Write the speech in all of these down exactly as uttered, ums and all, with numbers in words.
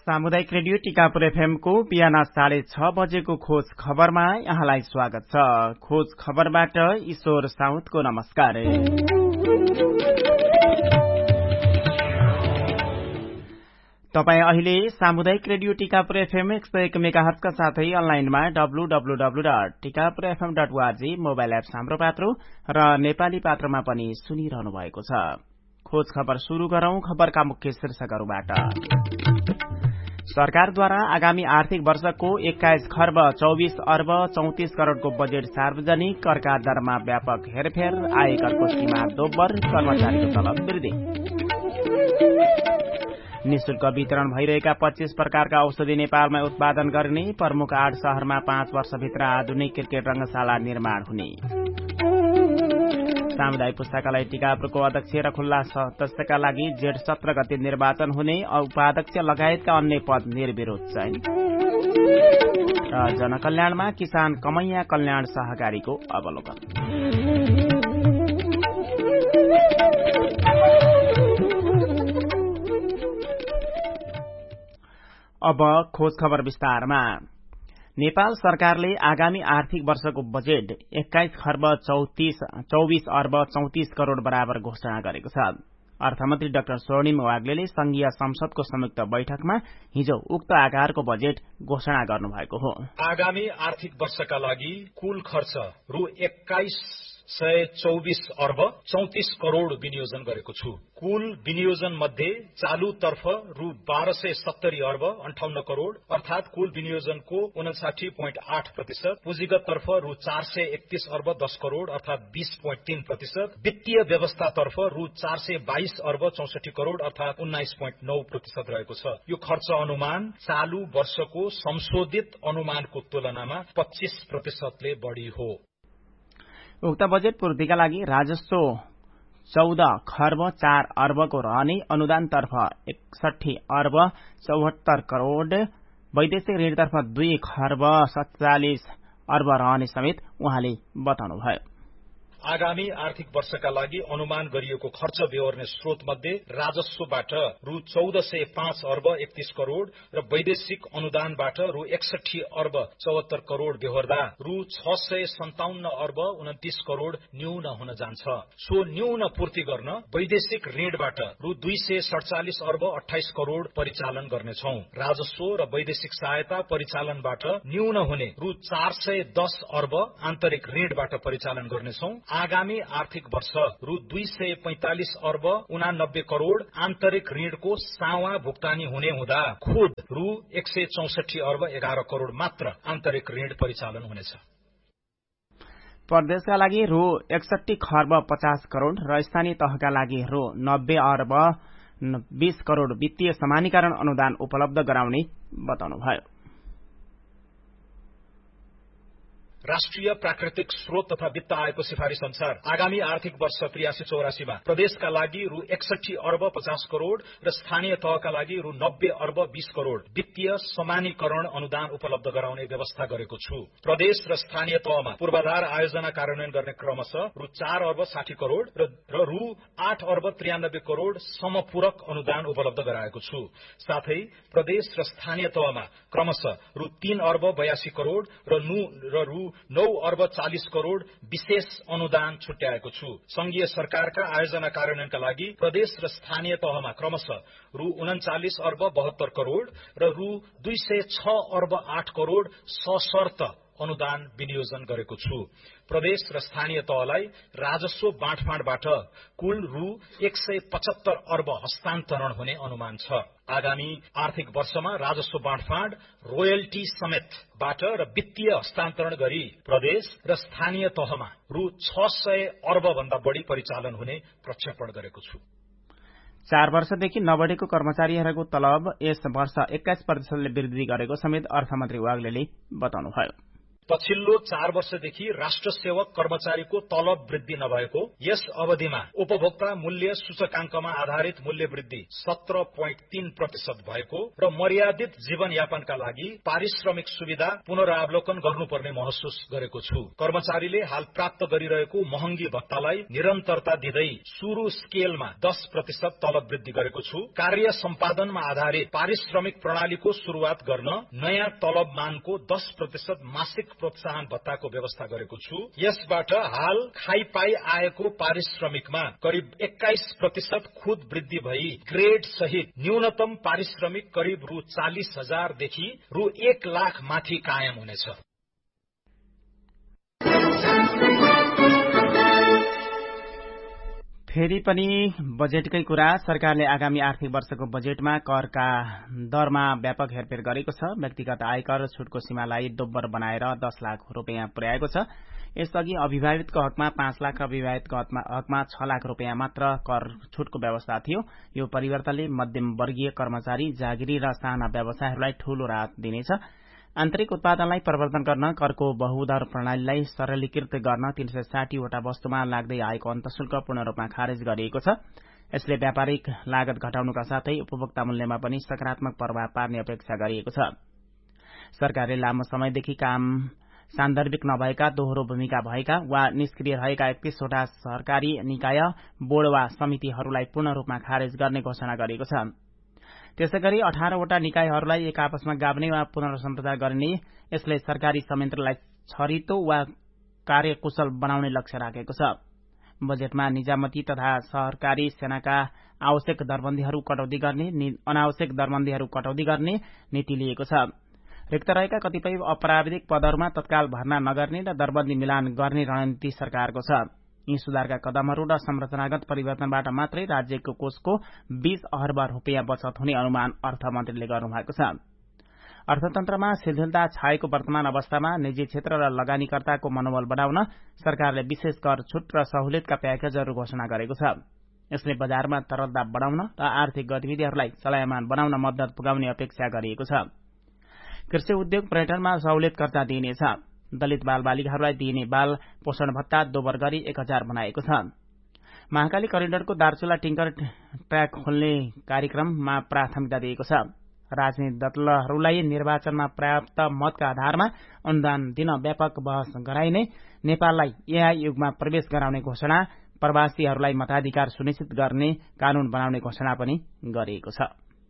सामुदायिक रेडियो टिकापुर एफएमको बिहान साढे छ बजेको खोज खबरमा यहाँलाई स्वागत छ। खोज खबरबाट ईश्वर साउदको नमस्कार। तपाई अहिले सामुदायिक रेडियो टिकापुर एफएम एक सय एक मेगाहर्जका साथै अनलाइनमा W W W dot Tikapur FM dot ORG mobile apps हाम्रो पात्रो र नेपाली पात्रमा पनि सुनिरहनु भएको छ। खोज खबर शुरू गरौं। खबरका मुख्य शीर्षकहरूबाट। सरकारद्वारा आगामी आर्थिक वर्षको एक्काइस खर्ब चौबिस अर्ब चौतिस करोड़को बजेट सार्वजनिक। करका दरमा व्यापक हेरफेर। आयकरको सीमा दोब्बर। कर्मचारीको तलब वृद्धि। निशुल्क वितरण भइरहेका पच्चीस प्रकारका औषधि नेपालमा उत्पादन गर्ने। प्रमुख आठ शहरमा पाँच वर्षभित्र आधुनिक क्रिकेट रंगशाला निर्माण हुने। सामुदायिक पुस्तकालय टिकापुरको अध्यक्ष र खुल्ला सदस्यका लागि जेठ सत्र गते निर्वाचन हुने। उपाध्यक्ष लगायतका अन्य पद निर्विरोध चयन। र जनकल्याणमा किसान कमैया कल्याण सहकारीको अवलोकन। अब खोज खबर विस्तारमा। नेपाल सरकारले आगामी आर्थिक वर्षको बजेट एक्काइस खर्ब चौतिस चौबिस अर्ब चौतिस करोड़ बराबर घोषणा गरेको छ। अर्थमन्त्री डाक्टर स्वर्णिम वाग्लेले संघीय संसदको संयुक्त बैठकमा हिजो उक्त आकारको बजेट घोषणा गर्नुभएको हो। आगामी आर्थिक वर्षका लागि कुल खर्च रु एक्काइस सय चौबिस अर्ब चौतिस करोड़ विनियोजन गरेको छु। कुल विनियोजन मध्ये चालू तर्फ रु बाह्र सय सत्तरी अर्ब अन्ठाउन्न करोड़ अर्थात कुल विनियोजनको उनसाठी पोइन्ट आठ प्रतिशत। पुँजीगत तर्फ रु चार सय एकतीस अर्ब दस करोड़ अर्थात बीस पोइन्ट तीन प्रतिशत। वित्तीय व्यवस्था तर्फ रु चार सय बाइस अर्ब चौसठी करोड़ अर्थात उन्नाइस पोइन्ट नौ प्रतिशत रहेको छ। यो खर्च अनुमान चालू वर्षको संशोधित अनुमानको तुलनामा पच्चीस प्रतिशतले बढ़ी हो। उक्त बजेट पूर्तिका लागि राजस्व चौध खर्ब चार अर्बको रहने। अनुदानतर्फ एकसठी अर्ब चौहत्तर करोड़। वैदेशिक ऋणतर्फ दुई खर्ब सत्तालिस अर्ब रहने समेत उहाँले बताउनुभयो। आगामी आर्थिक वर्षका लागि अनुमान गरिएको खर्च बेहोर्ने स्रोत मध्ये राजस्वबाट रु चौध सय पाँच अर्ब एकतीस करोड़ र वैदेशिक अनुदानबाट रु एकसठी अर्ब चौहत्तर करोड़ बेहोर्दा रु छ सय सन्ताउन्न अर्ब उन्तिस करोड़ न्यून हुन जान्छ। सो न्यून पूर्ति गर्न वैदेशिक ऋणबाट रु दुई सय सड़चालिस अर्ब अठाइस करोड़ परिचालन गर्नेछौं। राजस्व र वैदेशिक सहायता परिचालनबाट न्यून हुने रु चार सय दस अर्ब आन्तरिक ऋणबाट परिचालन गर्नेछौं। आगामी आर्थिक वर्ष रु दुई सय पैंतालिस अर्ब उनानब्बे करोड़ आन्तरिक ऋणको सावा भुक्तानी हुने हुँदा खुद रु एक सय चौसठी अर्ब एघार करोड़ मात्र आन्तरिक ऋण परिचालन हुनेछ। प्रदेशका लागि रु एकसठी खर्ब पचास करोड़ र स्थानीय तहका लागि रु नब्बे अर्ब बीस करोड़ वित्तीय समानीकरण अनुदान उपलब्ध गराउने बताउनुभयो। राष्ट्रिय प्राकृतिक स्रोत तथा वित्त आयोगको सिफारिश अनुसार आगामी आर्थिक वर्ष त्रियासी चौरासीमा प्रदेशका लागि रु एकसठी अर्ब पचास करोड़ र स्थानीय तहका लागि रु नब्बे अर्ब बीस करोड़ वित्तीय समानीकरण अनुदान उपलब्ध गराउने व्यवस्था गरेको छु। प्रदेश र स्थानीय तहमा पूर्वाधार आयोजना कार्यान्वयन गर्ने क्रमशः रु चार अर्ब साठी करोड़ र रु आठ अर्ब त्रियानब्बे करोड़ समपूरक अनुदान उपलब्ध गराएको छु। साथै प्रदेश र स्थानीय तहमा क्रमशः रु तीन अर्ब बयासी करोड़ र रु नौ अर्ब चालिस करोड़ विशेष अनुदान छुट्याएको छु। संघीय सरकारका आयोजना कार्यान्वयनका लागि प्रदेश र स्थानीय तहमा क्रमशः रु उन्चालिस अर्ब बहत्तर करोड़ र रु दुई सय छ अर्ब आठ करोड़ सशर्त अनुदान विनियोजन गरेको छु। प्रदेश र स्थानीय तहलाई राजस्व बाँडफाँडबाट कुल रु एक सय पचहत्तर अर्ब हस्तान्तरण हुने अनुमान छ। आगामी आर्थिक वर्षमा राजस्व बाँडफाँड रोयल्टी समेतबाट र वित्तीय हस्तान्तरण गरी प्रदेश र स्थानीय तहमा रु छ सय अर्ब भन्दा बढ़ी परिचालन हुने प्रक्षेपण गरेको छु। चार वर्षदेखि नबढेको कर्मचारीहरूको तलब यस वर्ष एक्काइस प्रतिशतले वृद्धि गरेको समेत अर्थमन्त्री वाग्लेले बताउनुभयो। पछिल्लो चार वर्षदेखि राष्ट्र सेवक कर्मचारीको तलब वृद्धि नभएको, यस अवधिमा उपभोक्ता मूल्य सूचकांकमा आधारित मूल्य वृद्धि सत्र पोइन्ट तीन प्रतिशत भएको र मर्यादित जीवनयापनका लागि पारिश्रमिक सुविधा पुनरावलोकन गर्नुपर्ने महसुस गरेको छु। कर्मचारीले हाल प्राप्त गरिरहेको महँगी भत्तालाई निरन्तरता दिँदै सुरु स्केलमा दस प्रतिशत तलब वृद्धि गरेको छु। कार्य सम्पादनमा आधारित पारिश्रमिक प्रणालीको शुरूआत गर्न नयाँ तलब मानको दस प्रतिशत मासिक प्रोत्साहन भत्ताको व्यवस्था गरेको छु। यसबाट हाल खाइपाई आएको पारिश्रमिकमा करिब एक्काइस प्रतिशत खुद वृद्धि भई ग्रेड सहित न्यूनतम पारिश्रमिक करिब रु चालिस हजारदेखि रु एक लाख माथि कायम हुनेछ। फेरि पनि बजेटकै कुरा। सरकारले आगामी आर्थिक वर्षको बजेटमा करका दरमा व्यापक हेरफेर गरेको छ। व्यक्तिगत आयकर छुटको सीमालाई दोब्बर बनाएर दस लाख रूपियाँ पुर्याएको छ। यसअघि अविवाहितको हकमा पाँच लाख र विवाहितको हकमा छ लाख रूपियाँ मात्र कर छुटको व्यवस्था थियो। यो परिवर्तनले मध्यम वर्गीय कर्मचारी, जागिरी र साना व्यवसायहरूलाई ठूलो राहत दिनेछ। आन्तरिक उत्पादनलाई प्रवर्धन गर्न करको बहुदर प्रणालीलाई सरलीकृत गर्न तीन सय साठीवटा वस्तुमा लाग्दै आएको अन्तशुल्क पूर्ण रूपमा खारेज गरिएको छ। यसले व्यापारिक लागत घटाउनुका साथै उपभोक्ता मूल्यमा पनि सकारात्मक प्रभाव पार्ने अपेक्षा गरिएको छ। सरकारले लामो समयदेखि काम सान्दर्भिक नभएका, दोहोरो भूमिका भएका वा निष्क्रिय रहेका एकतीसवटा सरकारी निकाय, बोर्ड वा समितिहरूलाई पूर्ण रूपमा खारेज गर्ने घोषणा गरेको छ। त्यसैगरी अठारवटा निकायहरूलाई एक आपसमा गाभ्ने वा पुनर्संरचना गरिने यसले सरकारी संयन्त्रलाई छरितो वा कार्यकुशल बनाउने लक्ष्य राखेको छ। बजेटमा निजामती तथा सरकारी सेनाका आवश्यक दरबन्दीहरू कटौती गर्ने, अनावश्यक दरबन्दीहरू कटौती गर्ने नीति लिएको छ। रिक्त रहेका कतिपय अपराधिक पदहरूमा तत्काल भर्ना नगर्ने र दरबन्दी मिलान गर्ने रणनीति सरकारको छ। यी सुधारका कदमहरू र संरचनागत परिवर्तनबाट मात्रै राज्यको कोषको बीस अर्ब रूपियाँ बचत हुने अनुमान अर्थमन्त्रीले गर्नुभएको छ। अर्थतन्त्रमा शिथिलता छाएको वर्तमान अवस्थामा निजी क्षेत्र र लगानीकर्ताको मनोबल बढाउन सरकारले विशेष कर छुट र सहुलियतका प्याकेजहरू घोषणा गरेको छ। यसले बजारमा तरलता बढाउन र आर्थिक गतिविधिहरूलाई चलायमान बनाउन मद्दत पुगाउने अपेक्षा गरिएको छ। कृषि उद्योग पर्यटनमा सहुलियत कर्ता दिइनेछ। दलित बालबालिकाहरूलाई दिइने बाल पोषण भत्ता दोब्बर गरी एक हजार बनाएको छ। महाकाली करिडोरको दार्चुला टिंकर ट्र्याक खोल्ने कार्यक्रममा प्राथमिकता दिएको छ। राजनीतिक दलहरूलाई निर्वाचनमा पर्याप्त मतका आधारमा अनुदान दिन व्यापक बहस गराइने, नेपाललाई एआई युगमा प्रवेश गराउने घोषणा, प्रवासीहरूलाई मताधिकार सुनिश्चित गर्ने कानून बनाउने घोषणा पनि गरिएको छ।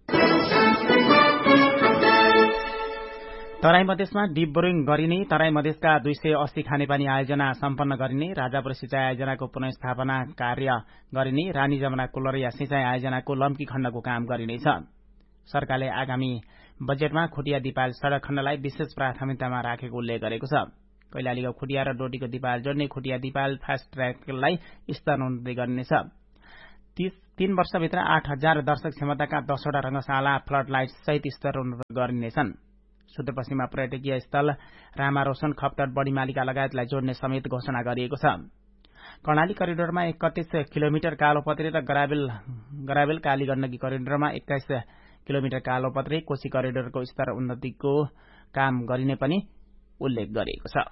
तराई मधेसमा डीप बोरिङ गरिने, तराई मधेसका दुई सय अस्सी खानेपानी आयोजना सम्पन्न गरिने, राजापुर सिंचाई आयोजनाको पुनर्स्थापना कार्य गरिने, रानी जमुना कुलरिया सिंचाई आयोजनाको लम्की खण्डको काम गरिनेछ। सरकारले आगामी बजेटमा खुटिया दिपाल सड़क खण्डलाई विशेष प्राथमिकतामा राखेको उल्लेख गरेको छ। कैलालीको खुटिया र डोटीको दिपाल जोड्ने खुटिया दिपाल फास्ट ट्र्याकलाई स्तरोन्नति गरिनेछ। तीन वर्षभित्र आठ हजार दर्शक क्षमताका दसवटा रंगशाला फ्लड लाइट सहित स्तरोन्नत गरिनेछन्। सुदूरपश्चिममा पर्यटकीय स्थल रामारोशन, खप्तड, बढीमालिका लगायतलाई जोड्ने समेत घोषणा गरिएको छ। कर्णाली करिडोरमा एकतीस किलोमिटर कालोपत्रे र गराबेल गराबेल काली गण्डकी करिडोरमा एक्काइस किलोमिटर कालोपत्रे, कोशी करिडोरको स्तर उन्नतिको काम गरिने पनि उल्लेख गरिएको छ।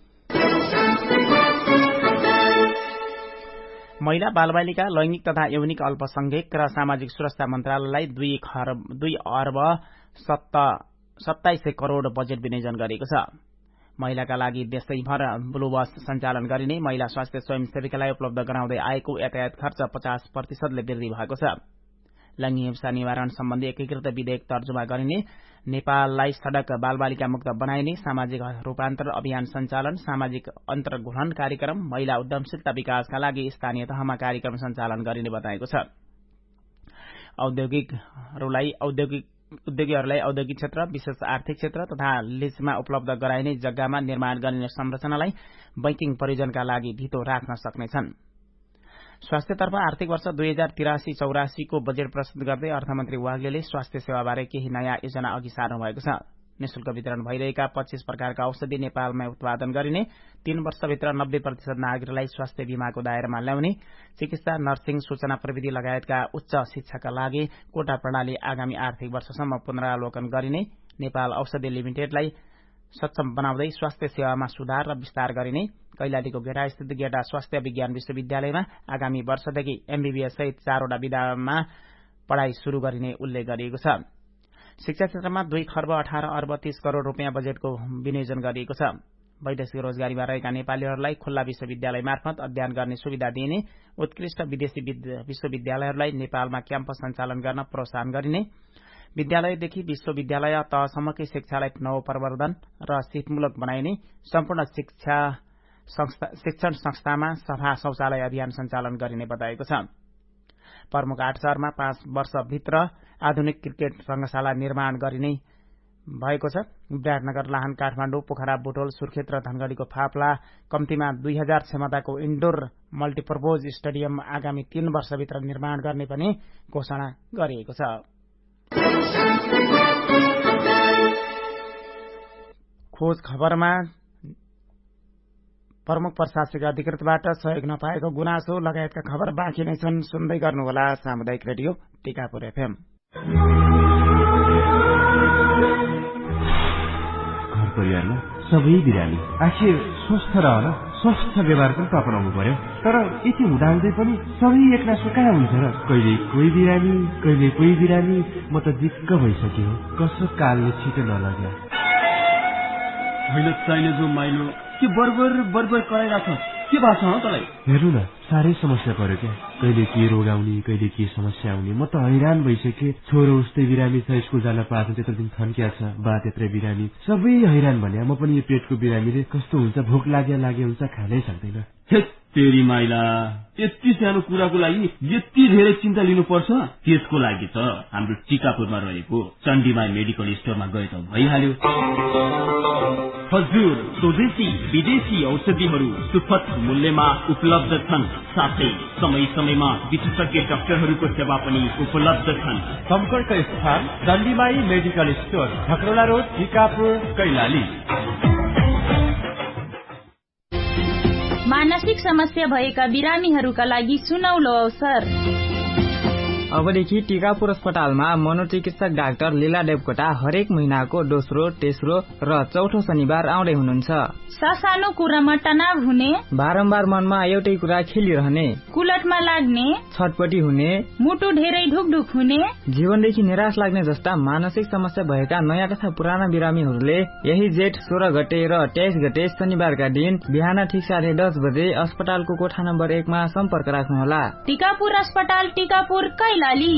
महिला बालबालिका, लैंगिक तथा यौनिक अल्पसंख्यक र सामाजिक सुरक्षा मन्त्रालयलाई दुई दुई अर्ब सत्ताइस सय करोड़ बजेट विनियोजन गरेको छ। महिलाका लागि देशैभर ब्लू बस सञ्चालन गरिने, महिला स्वास्थ्य स्वयंसेविकालाई उपलब्ध गराउँदै आएको यातायात खर्च पचास प्रतिशतले वृद्धि भएको छ। लैंगिक हिंसा निवारण सम्बन्धी एकीकृत विधेयक तर्जुमा गरिने, नेपाललाई सड़क बालबालिका मुक्त बनाइने, सामाजिक रूपान्तर अभियान सञ्चालन, सामाजिक अन्तर्घुलन कार्यक्रम, महिला उद्यमशीलता विकासका लागि स्थानीय तहमा कार्यक्रम सञ्चालन गरिने बताएको छ। औद्योगिकहरूलाई औद्योगिक उद्योगीहरूलाई औद्योगिक क्षेत्र, विशेष आर्थिक क्षेत्र तथा लीजमा उपलब्ध गराइने जग्गामा निर्माण गरिने संरचनालाई बैंकिङ परियोजनाका लागि धितो राख्न सक्नेछन्। स्वास्थ्यतर्फ आर्थिक वर्ष दुई हजार तिरासी चौरासीको बजेट प्रस्तुत गर्दै अर्थमन्त्री वाग्लेले स्वास्थ्य सेवाबारे केही नयाँ योजना अघि सार्नु भएको छ। निशुल्क वितरण भइरहेका पच्चीस प्रकारका औषधि नेपालमा उत्पादन गरिने, तीन वर्षभित्र नब्बे प्रतिशत नागरिकलाई स्वास्थ्य बीमाको दायरामा ल्याउने, चिकित्सा, नर्सिङ, सूचना प्रविधि लगायतका उच्च शिक्षाका लागि कोटा प्रणाली आगामी आर्थिक वर्षसम्म पुनरावलोकन गरिने, नेपाल औषधि लिमिटेडलाई सक्षम बनाउँदै स्वास्थ्य सेवामा सुधार र विस्तार गरिने कैलालीको गेटास्थित गेटा स्वास्थ्य विज्ञान विश्वविद्यालयमा आगामी वर्षदेखि एमबीबीएस सहित चारवटा विधामा पढ़ाई शुरू गरिने उल्लेख गरिएको छ। शिक्षा क्षेत्रमा दुई खर्ब अठार अर्ब तीस करोड़ रूपियाँ बजेटको विनियोजन गरिएको छ। वैदेशिक रोजगारीमा रहेका नेपालीहरूलाई खुल्ला विश्वविद्यालय मार्फत अध्ययन गर्ने सुविधा दिइने, उत्कृष्ट विदेशी विश्वविद्यालयहरूलाई नेपालमा क्याम्पस सञ्चालन गर्न प्रोत्साहन गरिने, विद्यालयदेखि विश्वविद्यालय तहसम्मकै शिक्षालाई नवप्रवर्धन र सिपमूलक बनाइने, सम्पूर्ण शिक्षा शिक्षण संस्थामा सफा शौचालय अभियान सञ्चालन गरिने बताएको छ। प्रमुख आठ शहरमा पाँच वर्षभित्र आधुनिक क्रिकेट रंगशाला निर्माण गरिने भएको छ। विराटनगर, लाहान, काठमाडौँ, पोखरा, बुटोल, सुर्खेत र धनगढ़ीको फाप्ला कम्तीमा दुई हजार क्षमताको इन्डोर मल्टिपर्पोज स्टेडियम आगामी तीन वर्षभित्र निर्माण गर्ने पनि घोषणा गरिएको छ। खोज खबरमा प्रमुख प्रशासनिक अधिकृतबाट सहयोग नपाएको गुनासो लगायतका खबर बाँकी नै छन्। सुन्दै गर्नुहोला सामुदायिक रेडियो टीकापुर एफएम। घर परिवारमा सबै बिरामी आखिर स्वस्थ रहन स्वस्थ व्यवहार पनि त अपनाउनु पर्यो। तर यति हुँदाहुँदै पनि सबै एकनासो कहाँ हुन्छ र? कहिले कोही बिरामी कहिले कोही बिरामी। म त दिक्क भइसक्यो। कसो कालले छिटो नलग्यो। होइन चाहिने जो माइलो के बर्बर बर्बर कराइरहेछ के भएको छ तँलाई? हेर्नु न, साह्रै समस्या पर्यो क्या। कहिले के रोग आउने कहिले के समस्या आउने। म त हैरान भइसकेँ। छोरो उस्तै बिरामी छ, स्कुल जान पाएको त्यत्रो दिन थन्किया छ, बा त्यत्रै बिरामी, सबै हैरान भने। म पनि यो पेटको बिरामीले कस्तो हुन्छ, भोक लाग्या लागे हुन्छ, खानै सक्दैन। तेरी माइला, यति सानो कुराको लागि यति धेरै चिन्ता लिनुपर्छ? त्यसको लागि त हाम्रो टिकापुरमा रहेको चण्डीमाई मेडिकल स्टोरमा गए त भइहाल्यो। हजुर, स्वदेशी विदेशी औषधिहरू सुपथ मूल्यमा उपलब्ध छन्। साथै समय समयमा विशेषज्ञ डाक्टरहरूको सेवा पनि उपलब्ध छन्। सम्पर्क स्थान चण्डीमाई medical store, झकरोला road, Tikapur, Kailali. मानसिक समस्या भएका बिरामीहरूका लागि सुनौलो अवसर। अबदेखि टीकापुर अस्पतालमा मनोचिकित्सक डाक्टर लीला देवकोटा हरेक महिनाको दोस्रो, तेस्रो र चौथो शनिबार आउँदै हुनुहुन्छ। सानो कुरामा तनाव हुने, बारम्बार मनमा एउटै कुरा खेलिरहने, कुलटमा लाग्ने, छटपटी हुने, मुटु धेरै ढुकढुक हुने, जीवनदेखि निराश लाग्ने जस्ता मानसिक समस्या भएका नयाँ तथा पुराना बिरामीहरूले यही जेठ सोह्र गते र तेइस गते शनिबारका दिन बिहान ठिक साढे दस बजे अस्पतालको कोठा नम्बर एकमा सम्पर्क राख्नुहोला। टीकापुर अस्पताल, टीकापुर, कैलाली।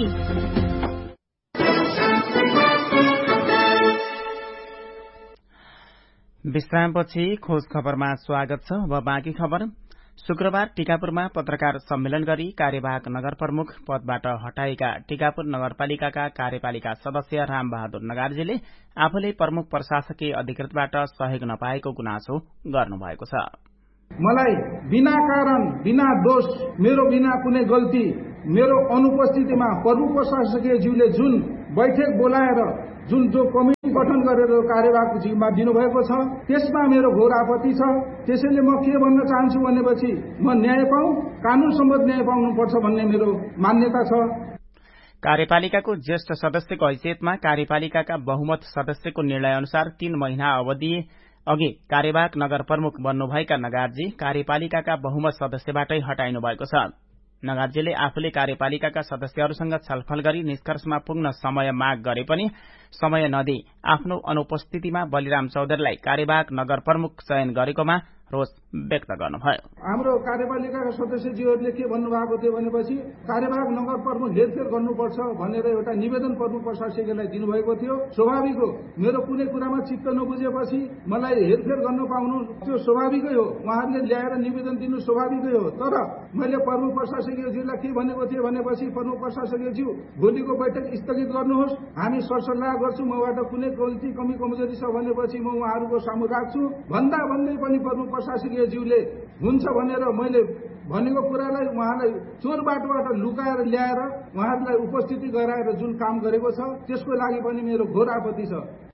विश्रामपछि खोज खबरमा स्वागत छ। अब बाँकी खबर। शुक्रबार टीकापुरमा पत्रकार सम्मेलन गरी कार्यवाहक नगर प्रमुख पदबाट हटाएका टीकापुर नगरपालिकाका कार्यपालिका सदस्य रामबहादुर नगार्जेले आफूले प्रमुख प्रशासकीय अधिकृतबाट सहयोग नपाएको गुनासो गर्नुभएको छ। मलाई बिना कारण बिना दोष मेरो बिना कुनै गल्ती मेरो अनुपस्थितिमा प्रमुख प्रशासकीय ज्यूले जुन बैठक बोलाएर जुन जो कमिटी गठन गरेर कार्यवाहक जिम्मा दिनुभएको छ त्यसमा मेरो घोर आपत्ति छ। त्यसैले म के भन्न चाहन्छु भनेपछि म न्याय पाऊँ, कानून सम्बद्ध न्याय पाउनुपर्छ भन्ने मेरो मान्यता छ। कार्यपालिकाको ज्येष्ठ सदस्यको हैसियतमा कार्यपालिकाका बहुमत सदस्यको निर्णय अनुसार तीन महिना अवधि अघि कार्यवाहक नगर प्रमुख बन्नुभएका नगार्जी कार्यपालिकाका बहुमत सदस्यबाटै हटाइनु भएको छ। नगार्जीले आफूले कार्यपालिकाका सदस्यहरूसँग छलफल गरी निष्कर्षमा पुग्न समय माग गरे पनि समय नदिई आफ्नो अनुपस्थितिमा बलिराम चौधरीलाई कार्यवाहक नगर प्रमुख चयन गरेकोमा रोष व्यक्त गर्नुभयो। हाम्रो कार्यपालिकाका सदस्यज्यूहरूले के भन्नुभएको थियो भनेपछि कार्यवाहक नगर प्रमुख हेरफेर गर्नुपर्छ भनेर एउटा निवेदन प्रमुख प्रशासकीयलाई दिनुभएको थियो। स्वाभाविक हो, मेरो कुनै कुरामा चित्त नबुझेपछि मलाई हेरफेर गर्न पाउनु त्यो स्वाभाविकै हो। उहाँहरूले ल्याएर निवेदन दिनु स्वाभाविकै हो। तर मैले प्रमुख प्रशासकीयज्यूलाई के भनेको थिएँ भनेपछि प्रमुख प्रशासकीयज्यू भोलिको बैठक स्थगित गर्नुहोस्, हामी सरसल्लाह गर्छौँ, मबाट कुनै गल्ती कमी कमजोरी छ भनेपछि म उहाँहरूको सामु राख्छु भन्दा भन्दै पनि प्रमुख प्रशासकीयज्यूले हुन्छ भनेर मैले भनेको कुरालाई उहाँलाई चोर बाटोबाट लुकाएर ल्याएर उहाँहरूलाई उपस्थिति गराएर जुन काम गरेको छ त्यसको लागि पनि मेरो घोर आपत्ति छ।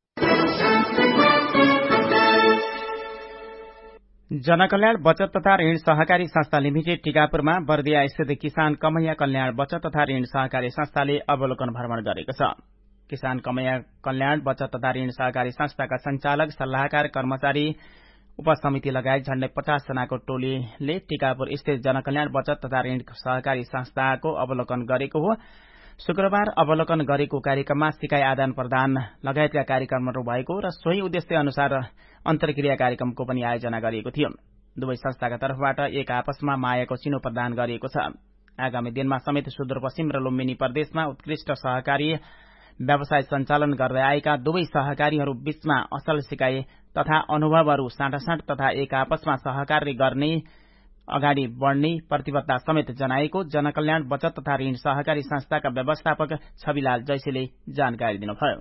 जनकल्याण बचत तथा ऋण सहकारी संस्था लिमिटेड टीकापुरमा बर्दिया स्थित किसान कमैया कल्याण बचत तथा ऋण सहकारी संस्थाले अवलोकन भ्रमण गरेको छ। किसान कल्याण बचत तथा ऋण सहकारी संस्थाका संचालक सल्लाहकार कर्मचारी उपसमिति लगायत झण्डै पचास जनाको टोलीले टीकापुर स्थित जनकल्याण बचत तथा ऋण सहकारी संस्थाको अवलोकन गरेको हो। शुक्रबार अवलोकन गरेको कार्यक्रममा सिकाइ आदान प्रदान लगायतका कार्यक्रमहरू भएको र सोही उद्देश्य अनुसार अन्तर्क्रिया कार्यक्रमको पनि आयोजना गरिएको थियो। दुवै संस्थाका तर्फबाट एक आपसमा मायाको चिनो प्रदान गरिएको छ। आगामी दिनमा समेत सुदूरपश्चिम र लुम्बिनी प्रदेशमा उत्कृष्ट सहकारी व्यवसाय सञ्चालन गर्दै आएका दुवै सहकारीहरू बीचमा असल सिकाइ तथा अनुभवहरू साँटासाँट तथा एक आपसमा सहकार्य गर्ने अगाडि बढ़ने प्रतिबद्धता समेत जनाएको जनकल्याण बचत तथा ऋण सहकारी संस्थाका व्यवस्थापक छविलाल जैसीले जानकारी दिनुभयो।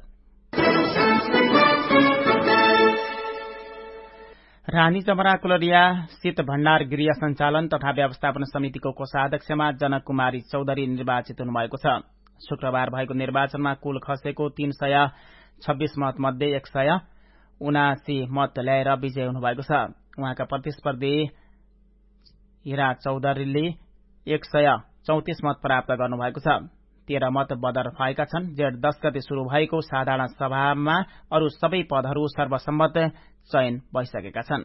रानी जमरा कुलरिया शीत भण्डार गृह सञ्चालन तथा व्यवस्थापन समितिको कोषाध्यक्षमा जनक कुमारी चौधरी निर्वाचित हुनुभएको छ। शुक्रबार भएको निर्वाचनमा कुल खसेको तीन सय छब्बीस मत मध्ये एक सय उनासी मत ल्याएर विजय हुनुभएको छ। उहाँका प्रतिस्पर्धी हिरा चौधरीले एक सय चौतिस मत प्राप्त गर्नुभएको छ। तेह्र मत बदर भएका छन्। जेठ दस गते शुरू भएको साधारण सभामा अरू सबै पदहरू सर्वसम्मत चयन भइसकेका छन्।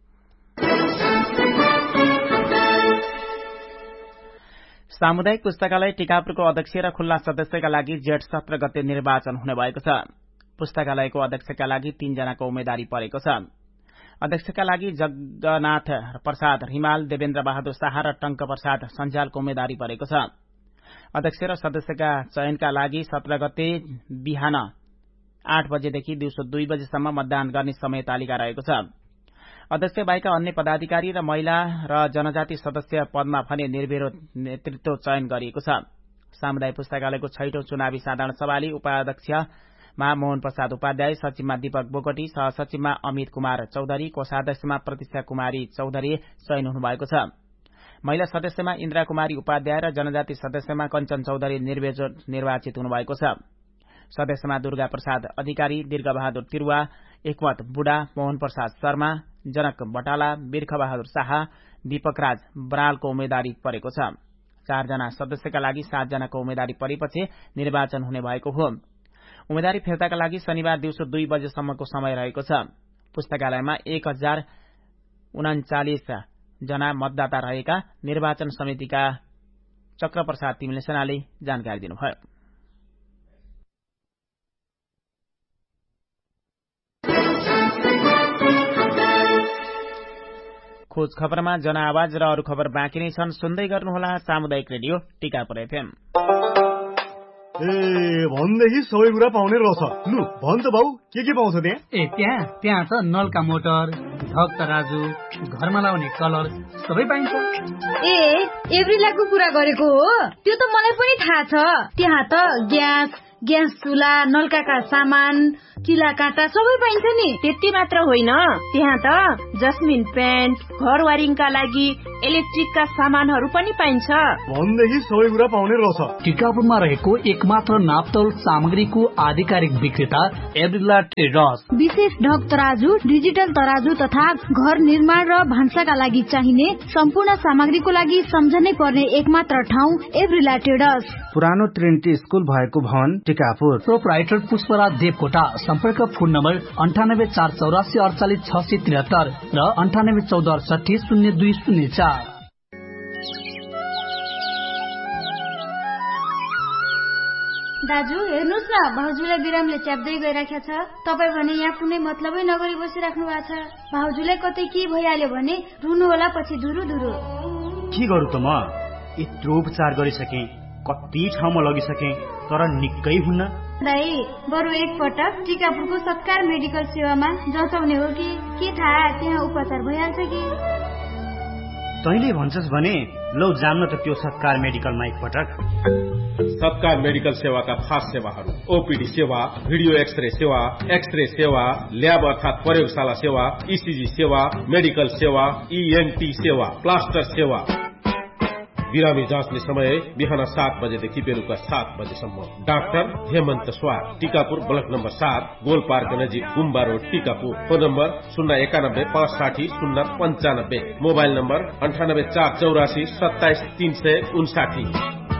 सामुदायिक पुस्तकालय टीकापुरको अध्यक्ष र खुल्ला सदस्यका लागि जेठ सत्र गते निर्वाचन हुने भएको छ। पुस्तकालयको अध्यक्षका लागि तीनजनाको उम्मेद्वारी परेको छ। अध्यक्षका लागि जगन्नाथ प्रसाद रिमाल, देवेन्द्र बहादुर शाह र टंक प्रसाद सञ्जालको उम्मेद्वारी परेको छ। अध्यक्ष र सदस्यका चयनका लागि सत्र गते बिहान आठ बजेदेखि दिउँसो दुई बजेसम्म मतदान गर्ने समय तालिका रहेको छ। अध्यक्ष बाहेक अन्य पदाधिकारी र महिला र जनजाति सदस्य पदमा भने निर्विरोध नेतृत्व चयन गरिएको छ। सामुदायिक पुस्तकालयको छैटौं चुनावी साधारण सभाले उपाध्यक्षमा मोहन प्रसाद उपाध्याय, सचिवमा दीपक बोगटी, सहसचिवमा अमित कुमार चौधरी, कोषाध्यक्षमा प्रतीक्षा कुमारी चौधरी चयन हुनुभएको छ। महिला सदस्यमा इन्द्रा कुमारी उपाध्याय र जनजाति सदस्यमा कञ्चन चौधरी निर्वाचित हुनुभएको छ। सदस्यमा दुर्गा प्रसाद अधिकारी, दीर्घबहादुर तिरुवा, एकमत बुढा, मोहन प्रसाद शर्मा, जनक बटाला, बिर्खबहादुर शाह, दीपक राज बरालको उम्मेद्वारी परेको छ। चारजना सदस्यका लागि सातजनाको उम्मेद्वारी परेपछि निर्वाचन हुने भएको हो। उम्मेद्वारी फिर्ताका लागि शनिबार दिउँसो दुई बजेसम्मको समय रहेको छ। पुस्तकालयमा एक हजार उनाचालिस जना मतदाता रहेका निर्वाचन समितिका चक्रप्रसाद तिमिलेसनाले जानकारी दिनुभयो। खोज खबरमा जनआवाज र अरू खबर बाँकी नै छन्। सुन्दै गर्नुहोला सामुदायिक रेडियो टीकापुर एफएम। ए भन्देखि सबै कुरा पाउने रहेछ। लु भन् त बाउ, के के पाउँछ त्यहाँ? ए त्यहाँ त्यहाँ त नलका मोटर, ढक तराजु, घरमा लाउने कलर सबै पाइन्छ। ए एभ्रिलाको कुरा गरेको हो? त्यो त मलाई पनि थाहा छ। त्यहाँ त ग्यास ग्यास चुला, नलकाका सामान, किला काँटा सबै पाइन्छ नि। त्यति मात्र होइन, त्यहाँ त जस्मिन पेन्ट, घर वायरिङका लागि इलेक्ट्रिकका सामानहरू पनि पाइन्छ। भन्देखि सबै कुरा पाउने रहेछ। टिकापुरमा रहेको एकमात्र नापतौल सामग्रीको आधिकारिक विक्रेता एभ्रिला ट्रेडर्स। विशेष ढक तराजु, डिजिटल तराजु तथा घर निर्माण र भान्साका लागि चाहिने सम्पूर्ण सामग्रीको लागि सम्झनै पर्ने एकमात्र ठाउँ एभ्रिला ट्रेडर्स। पुरानो ट्रिनिटी स्कुल भएको भवन टिकापुर। प्रोप्राइटर पुष्पराज देवकोटा। सम्पर्क फोन नम्बर अन्ठानब्बे चार चौरासी अडचालिस छ सय त्रिहत्तर र अन्ठानब्बे चौध अडसठी शून्य दुई शून्य चार। दाजु हेर्नुहोस् न, भाउजूलाई बिरामले च्याप्दै गइराखेको छ। तपाईँ भने यहाँ कुनै मतलबै नगरी बसिराख्नु भएको छ। भाउजूलाई कतै के भइहाल्यो भने रुनु होला पछि धुरु धुरु। के गरौँ त म? यत्रो उपचार गरिसके, कति ठाउँमा लगिसके, तर निकै हुन्न। दाइ बरु एकपटक टिकापुरको सत्कार मेडिकल सेवामा जचाउने हो कि के थाहा, त्यहाँ उपचार भइहाल्छ कि। तैँले भन्छस् भने लौ जान्न त त्यो सत्कार मेडिकलमा एकपटक। सत्कार मेडिकल सेवाका खास सेवाहरू: ओपीडी सेवा, भिडियो एक्सरे सेवा, एक्सरे सेवा, ल्याब अर्थात प्रयोगशाला सेवा, ईसीजी सेवा, मेडिकल सेवा, ईएनटी सेवा, प्लास्टर सेवा। बिरामी जाँच्ने समय बिहान सात बजेदेखि बेलुका सात बजेसम्म। डाक्टर हेमन्त स्वार, टीकापुर ब्लक नम्बर सात, गोल पार्क नजिक गुम्बा रोड, टीकापुर। फोन नम्बर शून्य एकानब्बे पाँच साठी शून्य पञ्चानब्बे। मोबाइल नम्बर अन्ठानब्बे चार चौरासी सत्ताइस तीन सय उन्साठी।